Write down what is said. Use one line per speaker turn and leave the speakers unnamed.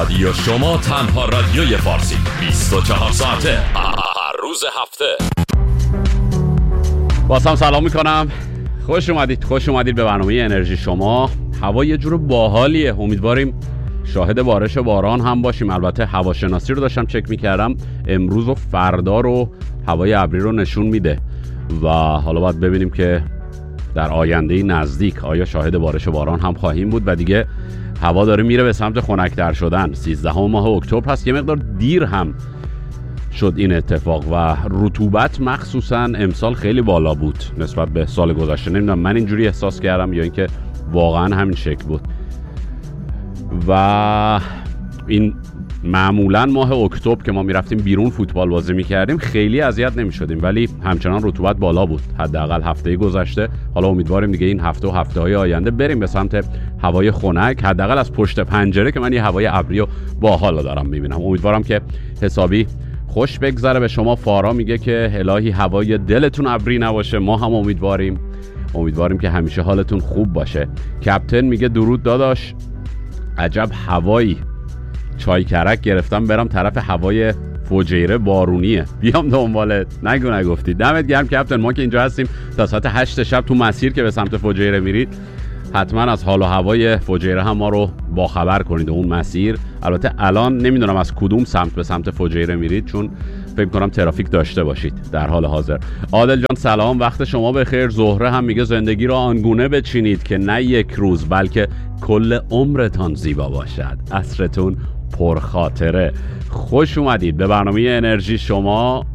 رادیو شما، تنها رادیوی فارسی 24 ساعته هر روز هفته.
بازم سلام میکنم. خوش اومدید به برنامه انرژی شما. هوا یه جور باحالیه، امیدواریم شاهد بارش باران هم باشیم. البته هواشناسی رو داشتم چک میکردم، امروز و فردا رو هوای ابری رو نشون میده و حالا باید ببینیم که در آینده نزدیک آیا شاهد بارش باران هم خواهیم بود. و دیگه هوا داره میره به سمت خنک‌تر شدن. 13 ماه اکتبر هست، یه مقدار دیر هم شد این اتفاق و رطوبت مخصوصا امسال خیلی بالا بود نسبت به سال گذشته. نمیدونم من اینجوری احساس کردم یا اینکه واقعا همین شکل بود. و این معمولا ماه اکتبر که ما میرفتیم بیرون فوتبال بازی میکردیم خیلی اذیت نمیشدیم، ولی همچنان رطوبت بالا بود حداقل هفته گذشته. حالا امیدواریم دیگه این هفته و هفته‌های آینده بریم به سمت هوای خنک، حداقل از پشت پنجره که من یه هوای ابری رو باحال دارم میبینم. امیدوارم که حسابی خوش بگذره به شما. فارا میگه که الهی هوای دلتون ابری نباشه، ما هم امیدواریم که همیشه حالتون خوب باشه. کپتن میگه درود داداش، عجب هوایی، چای کرک گرفتم برم طرف هوای فجیره بارونیه، بیام دنبالت. نگفتید. دمت گرم کپتن. ما که اینجا هستیم تا ساعت 8 شب تو مسیر که به سمت فجیره میرید حتما از حال و هوای فجیره هم ما رو باخبر کنید اون مسیر. البته الان نمیدونم از کدوم سمت به سمت فجیره میرید، چون فکر کنم ترافیک داشته باشید در حال حاضر. عادل جان سلام، وقت شما بخیر. زهره هم میگه زندگی را آنگونه بچینید که نه یک روز بلکه کل عمرتان زیبا باشد، عصرتون پرخاطره. خوش اومدید به برنامه انرژی شما.